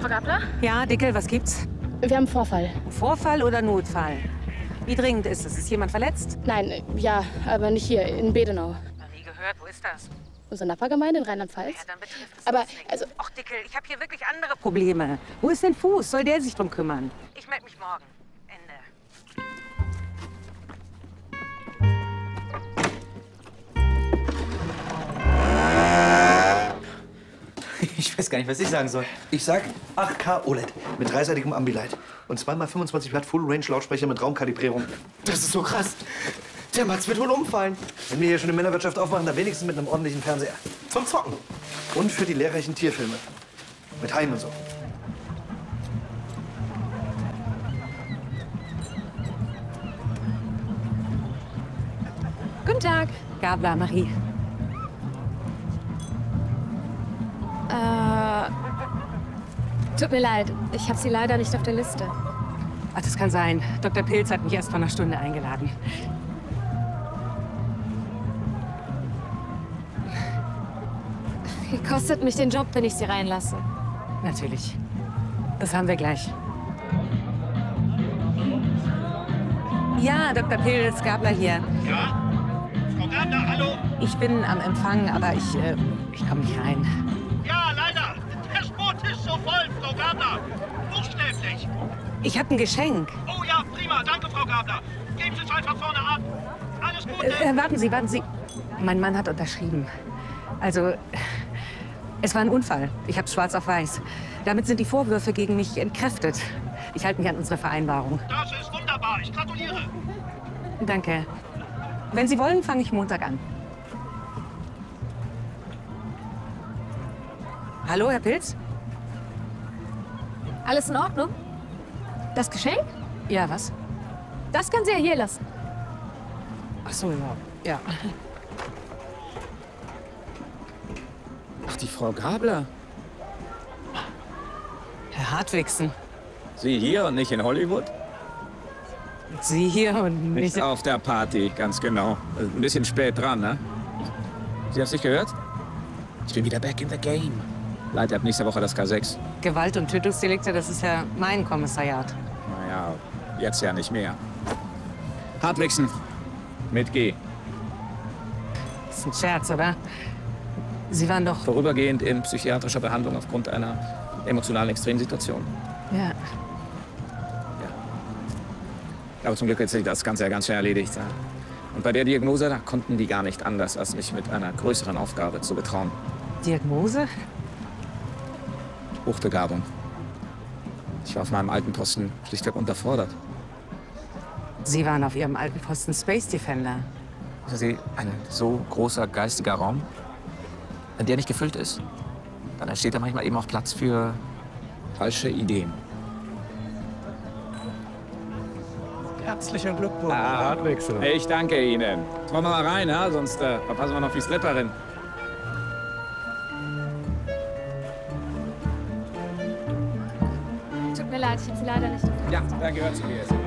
Frau Gabler? Ja, Dickel, was gibt's? Wir haben einen Vorfall. Vorfall oder Notfall? Wie dringend ist es? Ist jemand verletzt? Nein, ja, aber nicht hier, in Bedenau. Noch nie gehört. Wo ist das? Unsere Nachbargemeinde in Rheinland-Pfalz. Ja, dann betrifft es Aber, uns nicht. also... Och, Dickel, ich habe hier wirklich andere Probleme. Wo ist denn Fuß? Soll der sich drum kümmern? Ich melde mich morgen. Ende. Ich weiß gar nicht, was ich sagen soll. Ich sag 8K OLED mit dreiseitigem Ambilight und 2x25 Watt Full Range Lautsprecher mit Raumkalibrierung. Das ist so krass. Der Mats wird wohl umfallen. Wenn wir hier schon eine Männerwirtschaft aufmachen, dann wenigstens mit einem ordentlichen Fernseher. Zum Zocken. Und für die lehrreichen Tierfilme. Mit Haien und so. Guten Tag. Gabler, Marie. Tut mir leid, ich habe Sie leider nicht auf der Liste. Ach, das kann sein. Dr. Pilz hat mich erst vor einer Stunde eingeladen. Wie kostet mich den Job, wenn ich Sie reinlasse? Natürlich. Das haben wir gleich. Ja, Dr. Pilz, Gabler hier. Ja? Frau Gabler, hallo? Ich bin am Empfang, aber ich komme nicht rein. Ja, leider. Der Sporttisch so voll, Frau Gabler. Buchstäblich. Ich habe ein Geschenk. Oh ja, prima. Danke, Frau Gabler. Geben Sie es einfach vorne ab. Alles Gute. Warten Sie. Mein Mann hat unterschrieben. Also, es war ein Unfall. Ich habe schwarz auf weiß. Damit sind die Vorwürfe gegen mich entkräftet. Ich halte mich an unsere Vereinbarung. Das ist wunderbar. Ich gratuliere. Danke. Wenn Sie wollen, fange ich Montag an. Hallo, Herr Pilz? Alles in Ordnung? Das Geschenk? Ja, was? Das können Sie ja hier lassen. Ach so, ja. Ach, die Frau Gabler. Herr Hartwigsen. Sie hier und nicht in Hollywood? Sie hier und Nicht nicht... auf der Party, ganz genau. Ein bisschen spät dran, ne? Sie haben es nicht gehört? Ich bin wieder back in the game. Leite ab nächster Woche das K6. Gewalt- und Tötungsdelikte, das ist ja mein Kommissariat. Naja, jetzt ja nicht mehr. Hartwigsen, mit G. Das ist ein Scherz, oder? Sie waren doch... Vorübergehend in psychiatrischer Behandlung aufgrund einer emotionalen Extremsituation. Ja. Aber zum Glück hat sich das Ganze ja ganz schnell erledigt. Ja. Und bei der Diagnose, da konnten die gar nicht anders, als mich mit einer größeren Aufgabe zu betrauen. Diagnose? Hochbegabung. Ich war auf meinem alten Posten schlichtweg unterfordert. Sie waren auf Ihrem alten Posten Space Defender. Wissen Sie, ein so großer geistiger Raum, wenn der nicht gefüllt ist, dann entsteht da manchmal eben auch Platz für falsche Ideen. Herzlichen Glückwunsch. Hartwigsen. Ich danke Ihnen. Kommen wir mal rein, ja? Sonst verpassen wir noch die Stripperin. Tut mir leid, ich habe Sie leider nicht auf der Liste. Ja, da gehört zu mir.